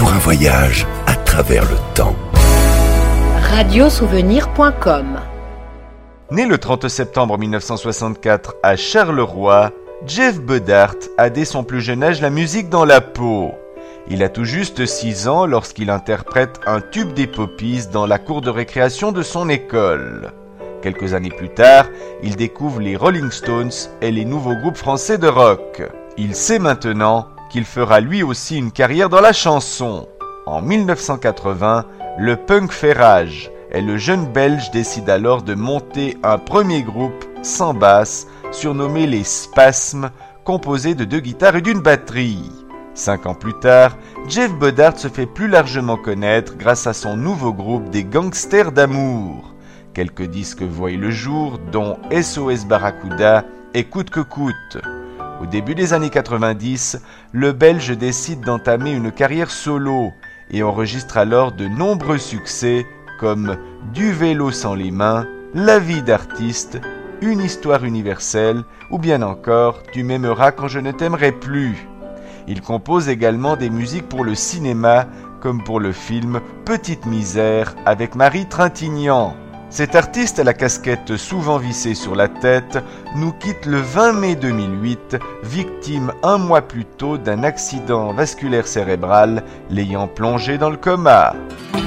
pour un voyage à travers le temps. Radiosouvenir.com. Né le 30 septembre 1964 à Charleroi, Jeff Bedart a dès son plus jeune âge la musique dans la peau. Il a tout juste 6 ans lorsqu'il interprète un tube des Poppies dans la cour de récréation de son école. Quelques années plus tard, il découvre les Rolling Stones et les nouveaux groupes français de rock. Il sait maintenant qu'il fera lui aussi une carrière dans la chanson. En 1980, le punk fait rage et le jeune Belge décide alors de monter un premier groupe sans basse, surnommé les Spasmes, composé de 2 guitares et d'une batterie. 5 ans plus tard, Jeff Bedart se fait plus largement connaître grâce à son nouveau groupe des Gangsters d'amour. Quelques disques voient le jour, dont SOS Barracuda et Coûte que coûte. Au début des années 90, le Belge décide d'entamer une carrière solo et enregistre alors de nombreux succès comme Du vélo sans les mains, La vie d'artiste, Une histoire universelle ou bien encore Tu m'aimeras quand je ne t'aimerai plus. Il compose également des musiques pour le cinéma comme pour le film Petite misère avec Marie Trintignant. Cet artiste à la casquette souvent vissée sur la tête nous quitte le 20 mai 2008, victime un mois plus tôt d'un accident vasculaire cérébral l'ayant plongé dans le coma.